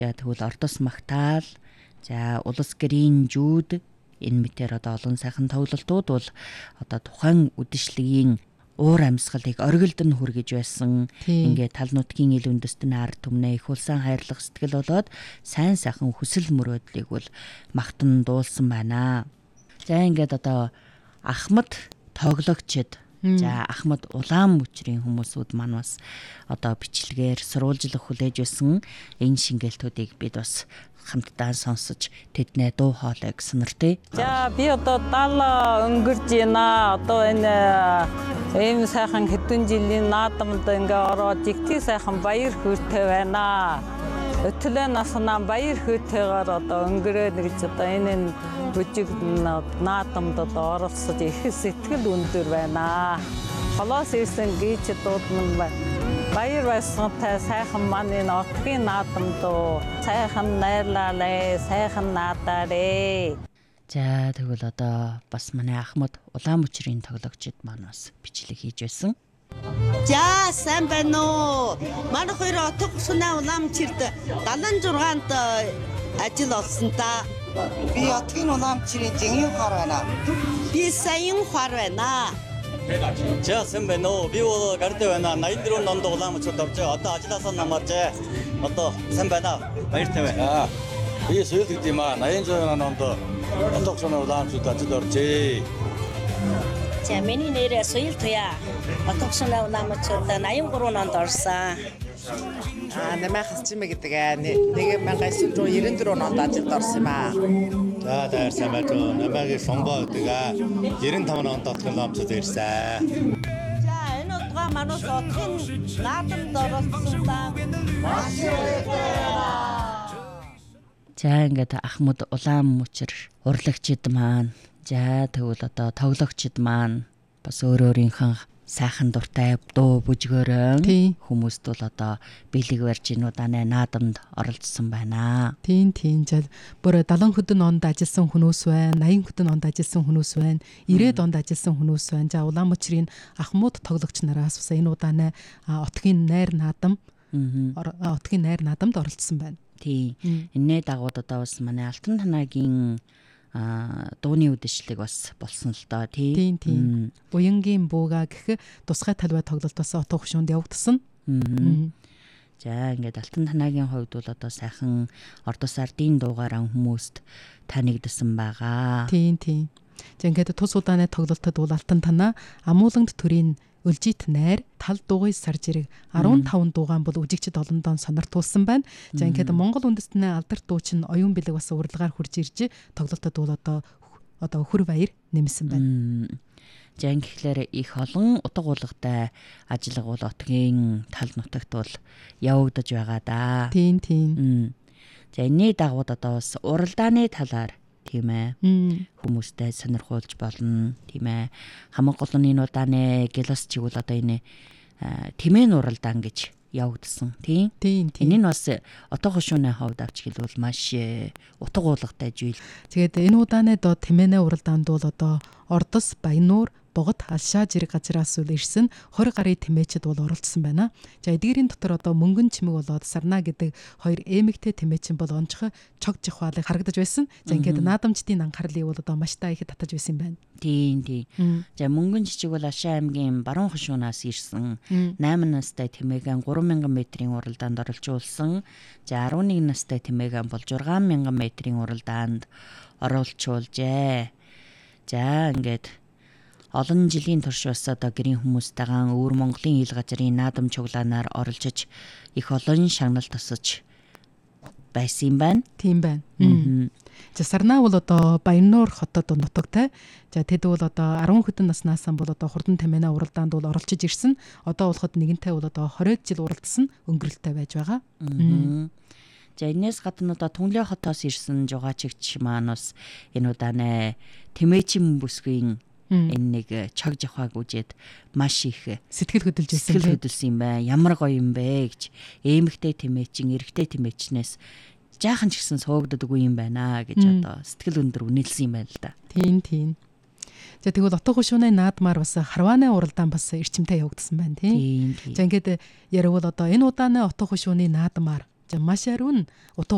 Тэгвэл ордос магтаал, за улс гэрийн жүүд энэ мэтэр одоо олон сайхан тоглолтууд бол одоо тухайн үдэшлэгийн уур амьсгалыг оргилд нь хүргэж байсан. Ингээд тал нутгийн ил үндэстэн ард түмнээ их улсан хайрлах сэтгэл болоод сайн сайхан хүсэл мөрөөдлийг бол магтан дуулсан байна. За ингээд одоо Ахмад тоглогчид, за Ахмад улаан мөчрийн хүмүүсүүд маань бас одоо бичлэгээр сурвалжлах хүлээж байсан энэ шингээлтүүдийг бид бас хамтдаа сонсож тэдний дуу хоолойг сониртъя. За би одоо 70 өнгөрж байна. Одоо энэ ийм сайхан хэдэн жилийн наадамд ингээ ороод игтэй сайхан баяр хөөртэй байна. Өтлөө наснаа баяр хөөртэйгээр одоо өнгөрөө гэж одоо энэ бүжиг наадамд одоо оролцож их сэтгэл өндөр байна. Холоос ирсэн гीच дуудман баяр баясгалантай сайхан маань энэ отгийн наадамд сайхан найрлалаа, сайхан наадаарэ. За тэгвэл одоо бас манай Ахмад улаан мөчрийн тоглогчид маань бас бичлэг хийж байсан. За сайн байна уу? Манай хоёр отго сунаа улаан мөчрд 76-нд ажил олсон та. Би отгийн улаан мөчрийн Жингийн хор байна. Би сайн хор байна. За сайн байна уу? Би бол гард байна. 84 онд улаан мөчрөд орж одоо ажилласаа намарж одоо сайн байна. Баяртай байна. Би сүүл гэдэг юм аа. 86 онд отго сунаа улаан мөчрөд ажил оржээ. За миний нэр Соёл Туя. Отго сунаа улаан мөчрөд 83 онд орсон. Намайг Хасчимэ гэдэг 1994 онд ажилд орсон юм аа. За таар сайн байна уу? Намайг Шомбоо гэдэг 95 онд отгын ломцод ирсэн. За энэ удаа манус отгийн наадамд оролцсон та. За ингээд Ахмад улаан мөчр урлагчид маань, за тэгвэл одоо тоглогчид маань бас өөрийнхөө сайхан дуртай дуу бүжгөөрөө хүмүүст бол одоо бэлэг барьж инуудаа наадамд оролцсон байна. Тийм. За бүр 70 хөдөн онд ажилласан хүмүүс байна, 80 хөдөн онд ажилласан хүмүүс байна, 90-ад онд ажилласан хүмүүс байна. За улаан мөчрийн Ахмад тоглогч нараас бас энэ удаа отгийн найр наадам, отгийн найр наадамд оролцсон байна. Тийм. Энэний дагууд одоо бас манай Алтан танагийн дууны үдэшлэг бас болсон л доо тийм. Уянгийн бууга гэх тусгай талбай тоглолт бас отго хушуунд явагдсан. За ингээд Алтан танагийн хувьд бол одоо сайхан ордос ардын дуугаараа хүмүүст танигдсан байгаа. Тийм. За ингээд тус удааны тоглолтод бол Алтан танаа амуулангд төрийн Өлжит найр тал дуугын сар жирэг 15 дуугаан бол үжигчд олондоо сониртуулсан байна. За ингээд Монгол үндэстний алдарт дуучин оюун бэлэг бас урилгаар хурж ирж тоглолтод бол одоо хөр баяр нэмсэн байна. За ингэхлээр их олон утга уулгатай ажиллага бол отгийн тал нутагт бол явагдаж байгаа да. Тийм. За энэний дагууд одоо бас уралдааны талаар тийм ээ хүмүүстэй сонирхуулж болно, тийм ээ. Хамаг гол нь энэ удааны гелос чиг бол одоо энэ тэмээн уралдаан гэж явагдсан тийм. Энэ нь бас отго хушууны ховд авч хэлбэл маш утга уулгатай зүйл. Тэгээд энэ удааны доо тэмээнэ уралдаанд бол одоо Ордос, Баянуур, Богд, Алшаа зэрэг газраас үл ирсэн 20 гаруй тэмээчд бол оролцсон байна. За эдгээрийн дотор одоо мөнгөн чимэг болоод Сарна гэдэг хоёр эмэгтэй тэмээчин бол онцгой чог жихвалыг харагдаж байсан. За ингээд наадамчдын анхаарлыг бол одоо маш та ихэд татаж байсан байна. Тийм. За мөнгөн жижиг бол Алшаа аймгийн баруун хушуунаас ирсэн 8 настай тэмээгэн 3000 метрийн уралдаанд оролцуулсан. За 11 настай тэмээгэн бол 6000 метрийн уралдаанд оролцуулжээ. За ингээд олон жилийн турш бас одоо гэрийн хүмүүстэйгээ өвөр Монголын ил газрын наадам цуглаанаар оролцож их олон шагнал тасаж байсан юм байна. Тийм байна. За Сарна бол одоо Баянуур хотод нутагтай. За тэд бол одоо 10 хөдөн наснаас бол одоо хурдан тэмээнэ уралдаанд бол оролцож ирсэн. Одоо болоход нэгэнтэй бол одоо 20 жил уралдсан өнгөрөлттэй байж байгаа. За энэс гадна одоо Түнлээ хотоос ирсэн жугаачигч маань бас энэ удааны тэмээчин бүсгийн энэ нэг чог жахааг үжээд маш их сэтгэл хөдөлсөн юм байна. Ямар гоё юм бэ гэж эмэгтэй тэмээчин, эрэгтэй тэмээчнээс жаахан ч гэсэн суугддаггүй юм байна гэж одоо сэтгэл өндөр үнэлсэн юм байна л да. Тийм. За тэгвэл отго хушууны наадмаар бас Харвааны уралдаан бас эрчимтэй явагдсан байна тийм. За ингээд яригвал одоо энэ удааны отго хушууны наадмаар маш ариун утга